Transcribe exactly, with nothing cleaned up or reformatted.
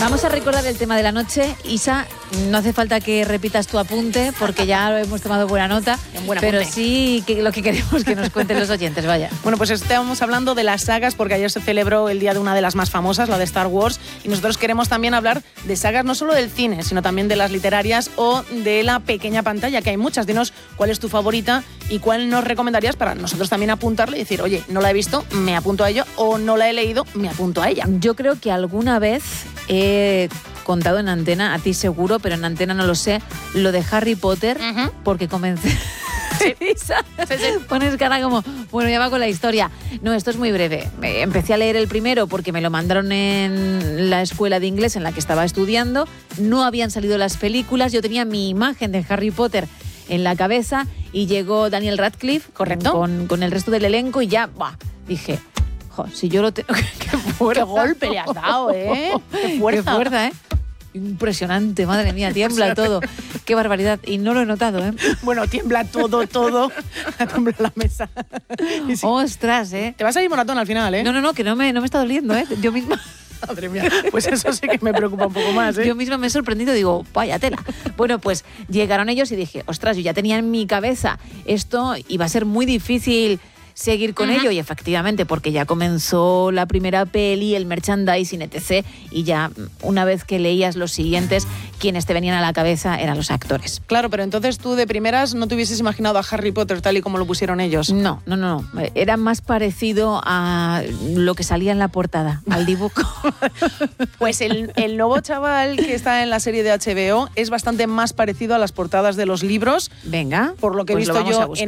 Vamos a recordar el tema de la noche. Isa, no hace falta que repitas tu apunte porque ya lo hemos tomado buena nota, buen pero sí que lo que queremos que nos cuenten los oyentes, vaya. Bueno, pues estamos hablando de las sagas porque ayer se celebró el día de una de las más famosas, la de Star Wars, y nosotros queremos también hablar de sagas no solo del cine, sino también de las literarias o de la pequeña pantalla, que hay muchas. Dinos cuál es tu favorita y cuál nos recomendarías para nosotros también apuntarle y decir, oye, no la he visto, me apunto a ello, o no la he leído, me apunto a ella. Yo creo que alguna vez he contado en antena, a ti seguro, pero en antena no lo sé, lo de Harry Potter, uh-huh. porque comencé... Sí. Isa, sí, sí. Pones cara como, bueno, ya va con la historia. No, esto es muy breve. Empecé a leer el primero porque me lo mandaron en la escuela de inglés en la que estaba estudiando. No habían salido las películas, yo tenía mi imagen de Harry Potter en la cabeza y llegó Daniel Radcliffe, correcto, con, con el resto del elenco y ya, bah, dije... Si yo lo tengo... ¡Qué fuerza! ¡Qué golpe le has dado, eh! ¡Qué fuerza! ¡Qué fuerza, eh! Impresionante, madre mía, tiembla todo. ¡Qué barbaridad! Y no lo he notado, ¿eh? Bueno, tiembla todo, todo. Tiembla la mesa. Sí. ¡Ostras, eh! Te vas a ir moratón al final, ¿eh? No, no, no, que no me, no me está doliendo, ¿eh? Yo misma... Madre mía, pues eso sí que me preocupa un poco más, ¿eh? Yo misma me he sorprendido, digo, vaya tela. Bueno, pues llegaron ellos y dije, ostras, yo ya tenía en mi cabeza esto, iba a ser muy difícil... seguir con uh-huh. ello, y efectivamente, porque ya comenzó la primera peli, el merchandising, etcétera, y ya una vez que leías los siguientes, quienes te venían a la cabeza eran los actores. Claro, pero entonces tú de primeras no te hubieses imaginado a Harry Potter tal y como lo pusieron ellos. No, no, no, no. Era más parecido a lo que salía en la portada, al dibujo. Pues el, el nuevo chaval que está en la serie de H B O es bastante más parecido a las portadas de los libros. Venga, por lo que he pues visto yo en